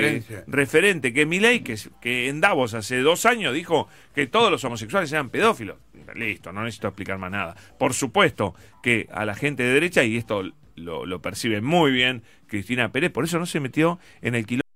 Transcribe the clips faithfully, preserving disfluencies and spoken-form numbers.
referente, sí. referente, que es Milei, que, que en Davos hace dos años dijo que todos los homosexuales eran pedófilos. Listo, no necesito explicar más nada. Por supuesto que a la gente de derecha, y esto lo, lo percibe muy bien Cristina Pérez, por eso no se metió en el quilombo.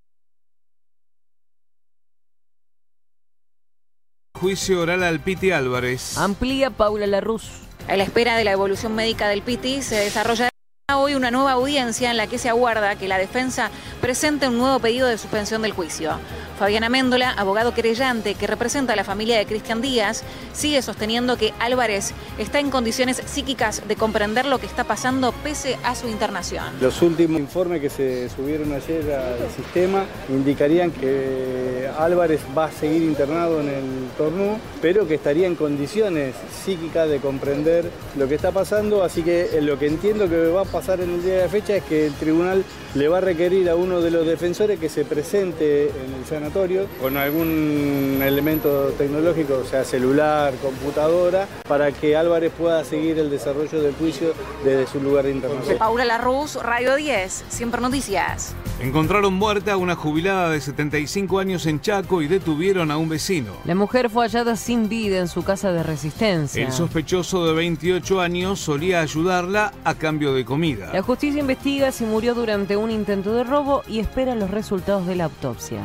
Juicio oral al Piti Álvarez. Amplía Paula Larruz. A la espera de la evolución médica del Piti, se desarrolla hoy una nueva audiencia en la que se aguarda que la defensa presente un nuevo pedido de suspensión del juicio. Fabiana Méndola, abogado querellante que representa a la familia de Cristian Díaz, sigue sosteniendo que Álvarez está en condiciones psíquicas de comprender lo que está pasando pese a su internación. Los últimos informes que se subieron ayer al sistema indicarían que Álvarez va a seguir internado en el Tornú, pero que estaría en condiciones psíquicas de comprender lo que está pasando, así que lo que entiendo que va a pasar en el día de la fecha es que el tribunal le va a requerir a uno de los defensores que se presente en el sanatorio con algún elemento tecnológico, o sea, celular, computadora, para que Álvarez pueda seguir el desarrollo del juicio desde su lugar de internación. Paula Larruz, Radio diez, Siempre Noticias. Encontraron muerta a una jubilada de setenta y cinco años en Chaco y detuvieron a un vecino. La mujer fue hallada sin vida en su casa de Resistencia. El sospechoso de veintiocho años solía ayudarla a cambio de comida. La justicia investiga si murió durante un intento de robo y espera los resultados de la autopsia.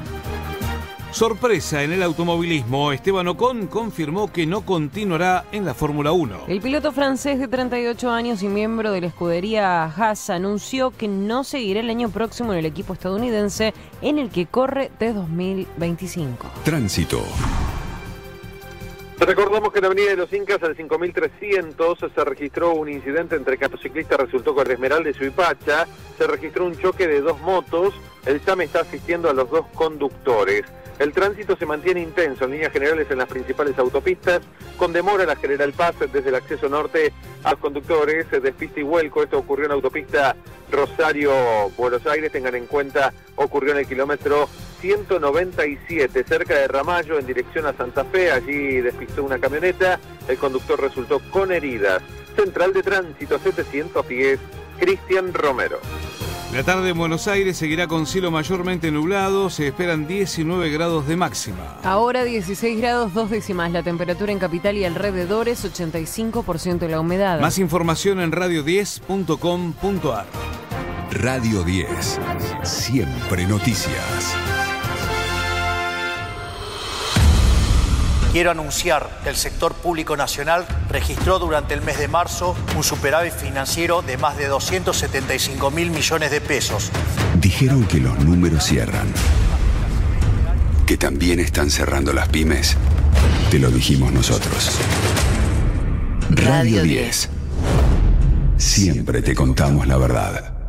Sorpresa en el automovilismo. Esteban Ocon confirmó que no continuará en la Fórmula uno. El piloto francés de treinta y ocho años y miembro de la escudería Haas anunció que no seguirá el año próximo en el equipo estadounidense en el que corre de dos mil veinticinco. Tránsito. Recordamos que en la avenida de los Incas, al cinco mil trescientos, se registró un incidente entre que motociclista resultó con Esmeralda y Suipacha. Se registró un choque de dos motos. El S A M está asistiendo a los dos conductores. El tránsito se mantiene intenso en líneas generales en las principales autopistas, con demora en la General Paz desde el acceso norte a los conductores, despiste y vuelco. Esto ocurrió en la autopista Rosario-Buenos Aires. Tengan en cuenta, ocurrió en el kilómetro ciento noventa y siete, cerca de Ramallo, en dirección a Santa Fe. Allí despistó una camioneta, el conductor resultó con heridas. Central de Tránsito setecientos diez, Cristian Romero. La tarde en Buenos Aires seguirá con cielo mayormente nublado, se esperan diecinueve grados de máxima. Ahora dieciséis grados dos décimas, la temperatura en capital y alrededores, ochenta y cinco por ciento de la humedad. Más información en radio diez punto com punto ar. Radio diez, siempre noticias. Quiero anunciar que el sector público nacional registró durante el mes de marzo un superávit financiero de más de doscientos setenta y cinco mil millones de pesos. Dijeron que los números cierran. Que también están cerrando las pymes. Te lo dijimos nosotros. Radio diez. Siempre te contamos la verdad.